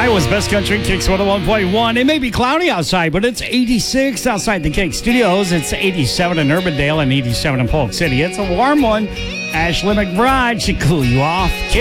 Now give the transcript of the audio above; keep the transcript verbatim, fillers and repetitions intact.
Iowa's Best Country, Kicks one oh one point one. It may be cloudy outside, but it's eighty-six outside the Kick Studios. It's eighty-seven in Urbandale and eighty-seven in Polk City. It's a warm one. Ashley McBride should cool you off.